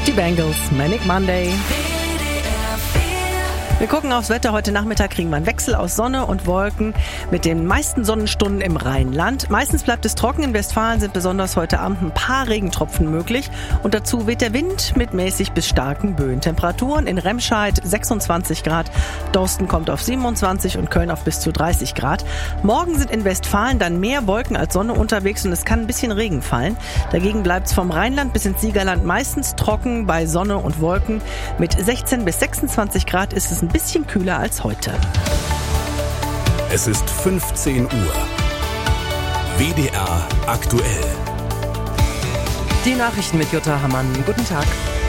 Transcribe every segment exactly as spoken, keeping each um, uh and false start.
Die Bengals, Manic Monday. Wir gucken aufs Wetter. Heute Nachmittag kriegen wir einen Wechsel aus Sonne und Wolken mit den meisten Sonnenstunden im Rheinland. Meistens bleibt es trocken. In Westfalen sind besonders heute Abend ein paar Regentropfen möglich. Und dazu weht der Wind mit mäßig bis starken Böen. Temperaturen in Remscheid sechsundzwanzig Grad, Dorsten kommt auf siebenundzwanzig und Köln auf bis zu dreißig Grad. Morgen sind in Westfalen dann mehr Wolken als Sonne unterwegs und es kann ein bisschen Regen fallen. Dagegen bleibt es vom Rheinland bis ins Siegerland meistens trocken bei Sonne und Wolken. Mit sechzehn bis sechsundzwanzig Grad ist es ein bisschen kühler als heute. Es ist fünfzehn Uhr. W D R aktuell. Die Nachrichten mit Jutta Hammann. Guten Tag.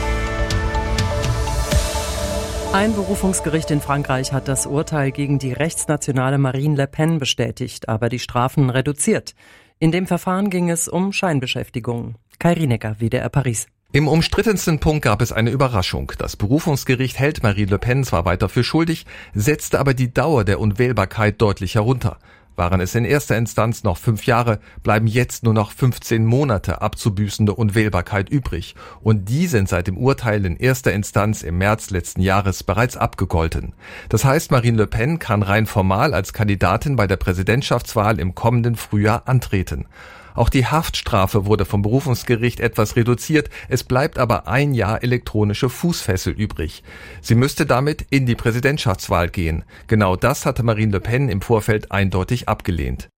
Ein Berufungsgericht in Frankreich hat das Urteil gegen die rechtsnationale Marine Le Pen bestätigt, aber die Strafen reduziert. In dem Verfahren ging es um Scheinbeschäftigung. Kai Rienecker, W D R Paris. Im umstrittensten Punkt gab es eine Überraschung. Das Berufungsgericht hält Marine Le Pen zwar weiter für schuldig, setzte aber die Dauer der Unwählbarkeit deutlich herunter. Waren es in erster Instanz noch fünf Jahre, bleiben jetzt nur noch fünfzehn Monate abzubüßende Unwählbarkeit übrig. Und die sind seit dem Urteil in erster Instanz im März letzten Jahres bereits abgegolten. Das heißt, Marine Le Pen kann rein formal als Kandidatin bei der Präsidentschaftswahl im kommenden Frühjahr antreten. Auch die Haftstrafe wurde vom Berufungsgericht etwas reduziert. Es bleibt aber ein Jahr elektronische Fußfessel übrig. Sie müsste damit in die Präsidentschaftswahl gehen. Genau das hatte Marine Le Pen im Vorfeld eindeutig abgelehnt.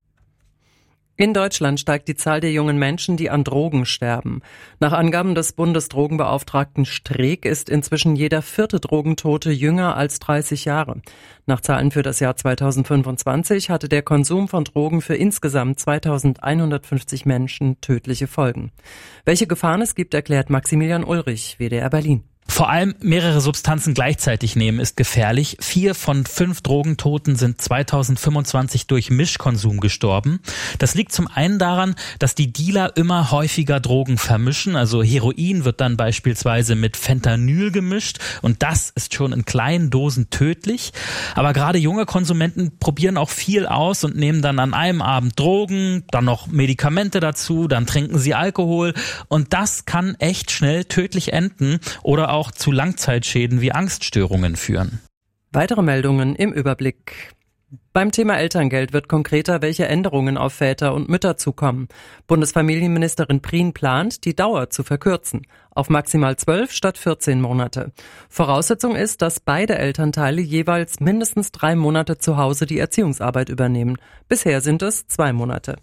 In Deutschland steigt die Zahl der jungen Menschen, die an Drogen sterben. Nach Angaben des Bundesdrogenbeauftragten Streeck ist inzwischen jeder vierte Drogentote jünger als dreißig Jahre. Nach Zahlen für das Jahr zweitausendfünfundzwanzig hatte der Konsum von Drogen für insgesamt zweitausendeinhundertfünfzig Menschen tödliche Folgen. Welche Gefahren es gibt, erklärt Maximilian Ulrich, W D R Berlin. Vor allem mehrere Substanzen gleichzeitig nehmen ist gefährlich. Vier von fünf Drogentoten sind zweitausendfünfundzwanzig durch Mischkonsum gestorben. Das liegt zum einen daran, dass die Dealer immer häufiger Drogen vermischen. Also Heroin wird dann beispielsweise mit Fentanyl gemischt und das ist schon in kleinen Dosen tödlich. Aber gerade junge Konsumenten probieren auch viel aus und nehmen dann an einem Abend Drogen, dann noch Medikamente dazu, dann trinken sie Alkohol und das kann echt schnell tödlich enden oder auch zu Langzeitschäden wie Angststörungen führen. Weitere Meldungen im Überblick. Beim Thema Elterngeld wird konkreter, welche Änderungen auf Väter und Mütter zukommen. Bundesfamilienministerin Prien plant, die Dauer zu verkürzen. Auf maximal zwölf statt vierzehn Monate. Voraussetzung ist, dass beide Elternteile jeweils mindestens drei Monate zu Hause die Erziehungsarbeit übernehmen. Bisher sind es zwei Monate.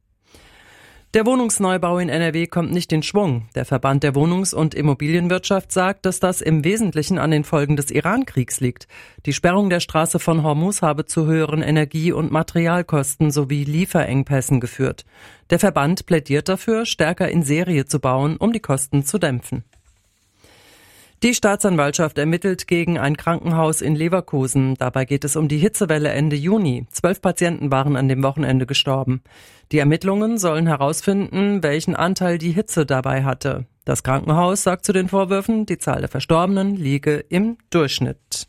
Der Wohnungsneubau in N R W kommt nicht in Schwung. Der Verband der Wohnungs- und Immobilienwirtschaft sagt, dass das im Wesentlichen an den Folgen des Iran-Kriegs liegt. Die Sperrung der Straße von Hormuz habe zu höheren Energie- und Materialkosten sowie Lieferengpässen geführt. Der Verband plädiert dafür, stärker in Serie zu bauen, um die Kosten zu dämpfen. Die Staatsanwaltschaft ermittelt gegen ein Krankenhaus in Leverkusen. Dabei geht es um die Hitzewelle Ende Juni. Zwölf Patienten waren an dem Wochenende gestorben. Die Ermittlungen sollen herausfinden, welchen Anteil die Hitze dabei hatte. Das Krankenhaus sagt zu den Vorwürfen, die Zahl der Verstorbenen liege im Durchschnitt.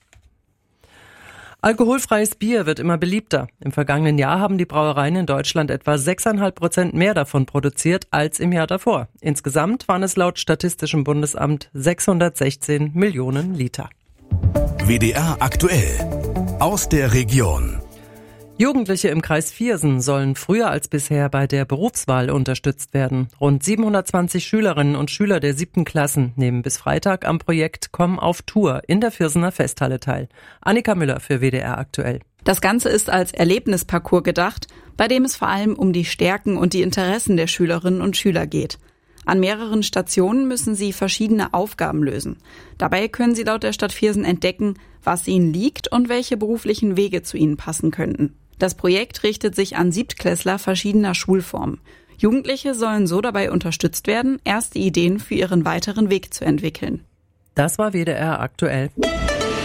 Alkoholfreies Bier wird immer beliebter. Im vergangenen Jahr haben die Brauereien in Deutschland etwa sechs Komma fünf Prozent mehr davon produziert als im Jahr davor. Insgesamt waren es laut Statistischem Bundesamt sechshundertsechzehn Millionen Liter. W D R aktuell. Aus der Region. Jugendliche im Kreis Viersen sollen früher als bisher bei der Berufswahl unterstützt werden. Rund siebenhundertzwanzig Schülerinnen und Schüler der siebten Klassen nehmen bis Freitag am Projekt Komm auf Tour in der Viersener Festhalle teil. Annika Müller für W D R aktuell. Das Ganze ist als Erlebnisparcours gedacht, bei dem es vor allem um die Stärken und die Interessen der Schülerinnen und Schüler geht. An mehreren Stationen müssen sie verschiedene Aufgaben lösen. Dabei können sie laut der Stadt Viersen entdecken, was ihnen liegt und welche beruflichen Wege zu ihnen passen könnten. Das Projekt richtet sich an Siebtklässler verschiedener Schulformen. Jugendliche sollen so dabei unterstützt werden, erste Ideen für ihren weiteren Weg zu entwickeln. Das war W D R aktuell.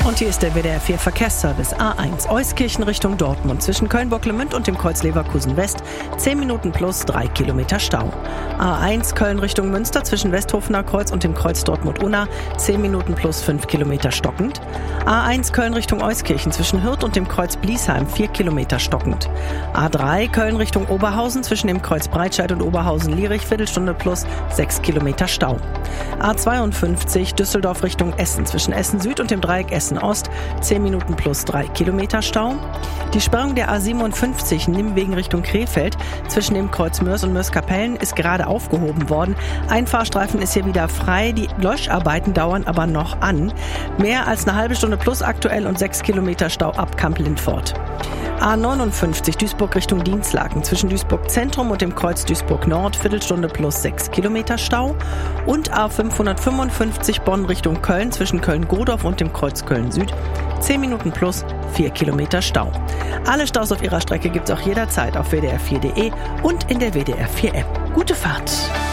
Und hier ist der W D R vier Verkehrsservice. A eins Euskirchen Richtung Dortmund zwischen Köln-Bocklemünd und dem Kreuz Leverkusen West. zehn Minuten plus drei Kilometer Stau. A eins Köln Richtung Münster zwischen Westhofener Kreuz und dem Kreuz Dortmund-Unna. zehn Minuten plus fünf Kilometer stockend. A eins Köln Richtung Euskirchen zwischen Hürth und dem Kreuz Bliesheim. vier Kilometer stockend. A drei Köln Richtung Oberhausen zwischen dem Kreuz Breitscheid und Oberhausen-Lierich. Viertelstunde plus sechs Kilometer Stau. A zweiundfünfzig Düsseldorf Richtung Essen zwischen Essen Süd und dem Dreieck Essen Ost, zehn Minuten plus drei Kilometer Stau. Die Sperrung der A siebenundfünfzig Nimwegen Richtung Krefeld zwischen dem Kreuz Mörs und Mörs-Kapellen ist gerade aufgehoben worden. Ein Fahrstreifen ist hier wieder frei, die Löscharbeiten dauern aber noch an. Mehr als eine halbe Stunde plus aktuell und sechs Kilometer Stau ab Kamp-Lindfort. A neunundfünfzig Duisburg Richtung Dienstlaken zwischen Duisburg Zentrum und dem Kreuz Duisburg Nord, Viertelstunde plus sechs Kilometer Stau. Und A fünfhundertfünfundfünfzig Bonn Richtung Köln zwischen Köln-Godorf und dem Kreuz Köln Süd, zehn Minuten plus vier Kilometer Stau. Alle Staus auf ihrer Strecke gibt's auch jederzeit auf W D R vier Punkt de und in der W D R vier App. Gute Fahrt!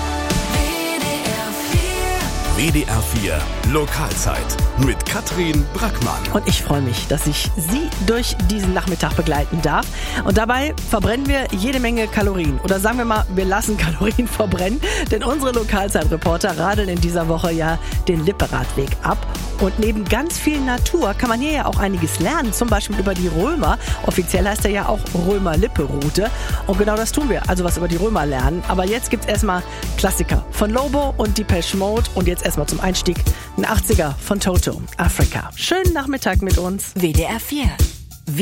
W D R vier Lokalzeit mit Katrin Brackmann. Und ich freue mich, dass ich Sie durch diesen Nachmittag begleiten darf. Und dabei verbrennen wir jede Menge Kalorien. Oder sagen wir mal, wir lassen Kalorien verbrennen. Denn unsere Lokalzeitreporter radeln in dieser Woche ja den Lipperadweg ab. Und neben ganz viel Natur kann man hier ja auch einiges lernen. Zum Beispiel über die Römer. Offiziell heißt er ja auch Römer-Lippe-Route. Und genau das tun wir. Also was über die Römer lernen. Aber jetzt gibt's erstmal Klassiker von Lobo und Depeche Mode. Und jetzt erstmal zum Einstieg ein achtziger von Toto, Afrika. Schönen Nachmittag mit uns. W D R vier